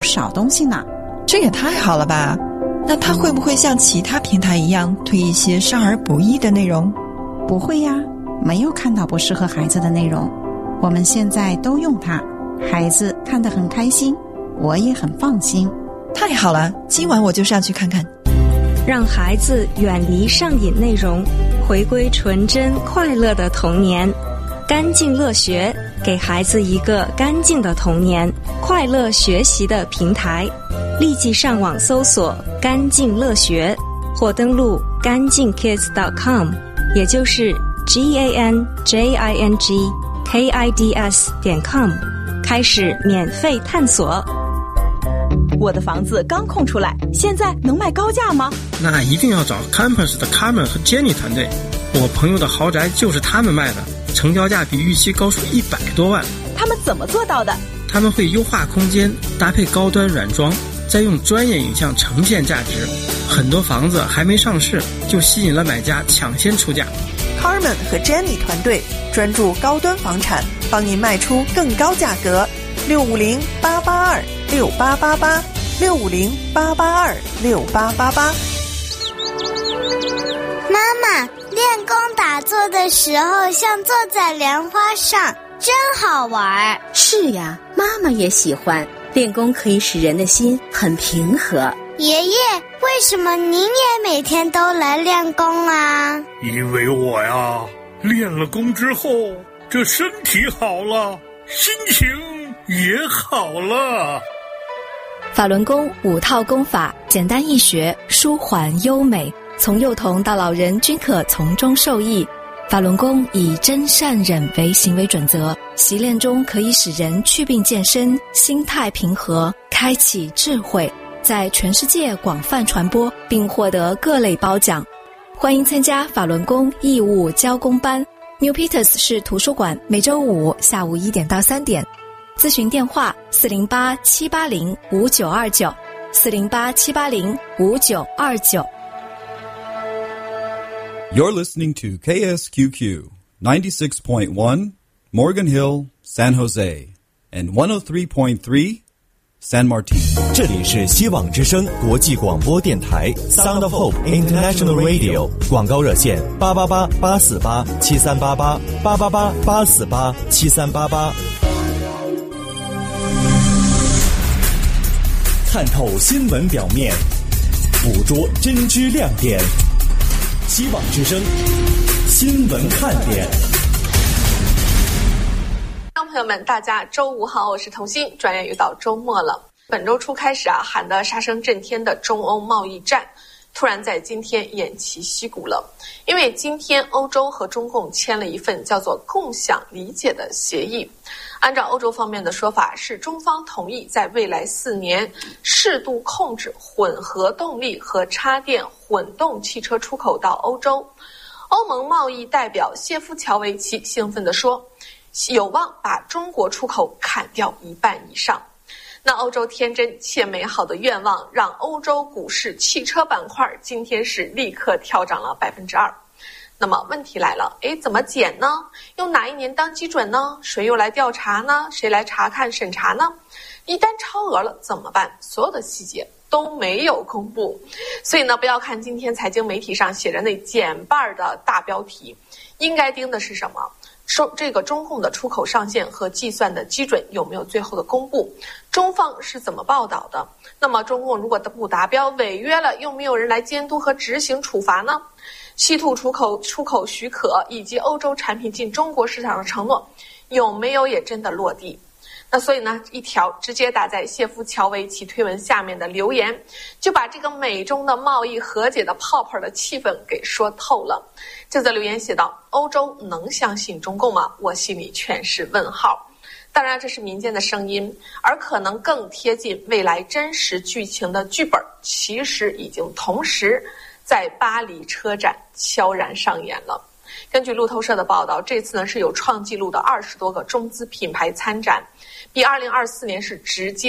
少东西呢。 这也太好了吧！那他会不会像其他平台一样推一些少儿不宜的内容？ 不会呀，没有看到不适合孩子的内容。我们现在都用它，孩子看得很开心，我也很放心。 太好了，今晚我就上去看看。 让孩子远离上瘾内容，回归纯真快乐的童年。干净乐学，给孩子一个干净的童年，快乐学习的平台。立即上网搜索干净乐学，或登录干净 kids.com， 也就是 GANJINGKIDS.com， 开始免费探索。 我的房子刚空出来，现在能卖高价吗？ 那一定要找 Campus 的 Carmen 和 Jenny 团队，我朋友的豪宅就是他们卖的，成交价比预期高出100多万。 他们怎么做到的？ 他们会优化空间，搭配高端软装，再用专业影像呈现价值。很多房子还没上市，就吸引了买家抢先出价。 Carmen 和 Jenny 团队专注高端房产，帮您卖出更高价格。650-882-6888 650-882-6888。 妈妈，练功打坐的时候像坐在莲花上，真好玩。 是呀，妈妈也喜欢。练功可以使人的心很平和。 爷爷，为什么您也每天都来练功啊？ 因为我呀，练了功之后，这身体好了，心情也好了。 法轮功5套功法，简单易学，舒缓优美，从幼童到老人均可从中受益。法轮功以真善忍为行为准则，习练中可以使人祛病健身，心态平和，开启智慧，在全世界广泛传播，并获得各类褒奖。欢迎参加法轮功义务教功班。New Peters 市图书馆，每周5下午1点到3点。咨询电话408-780-5929 408-780-5929。 You're listening to KSQQ 96.1 Morgan Hill, San Jose, and 103.3 San Martin。 这里是希望之声国际广播电台 Sound of Hope International Radio， 广告热线888-848-7388 888-848-7388。看透新闻表面，捕捉真知亮点。希望之声新闻看点。 朋友们，大家周五好，我是童心。转眼又到周末了，本周初开始喊得杀声震天的中欧贸易战，突然在今天偃旗息鼓了。因为今天欧洲和中共签了一份叫做共享理解的协议。按照欧洲方面的说法，是中方同意在未来4年适度控制混合动力和插电混动汽车出口到欧洲。欧盟贸易代表谢夫乔维奇兴奋地说，有望把中国出口砍掉1半以上。那欧洲天真且美好的愿望让欧洲股市汽车板块今天是立刻跳涨了2%。那么问题来了，怎么减呢？用哪一年当基准呢？谁又来调查呢？谁来查看审查呢？一旦超额了怎么办？所有的细节都没有公布。所以呢，不要看今天财经媒体上写着那减半的大标题，应该盯的是什么？这个中共的出口上限和计算的基准有没有最后的公布？中方是怎么报道的？那么中共如果不达标违约了，又没有人来监督和执行处罚呢？稀土出口许可以及欧洲产品进中国市场的承诺有没有也真的落地？那所以呢，一条直接打在谢夫乔维奇推文下面的留言，就把这个美中的贸易和解的泡泡的气氛给说透了。这则留言写道：欧洲能相信中共吗？我心里全是问号。当然这是民间的声音，而可能更贴近未来真实剧情的剧本其实已经同时在巴黎车展悄然上演了。根据路透社的报道，这次呢是有创纪录的20多个中资品牌参展，比2024年是直接